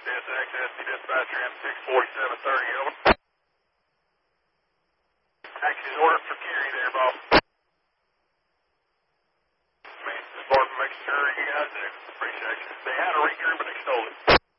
SXS dispatcher M64730, over. Taxi's ordered for Cary there, boss. Means the board making sure you guys do. Appreciate you. They had a regroup and they stole it.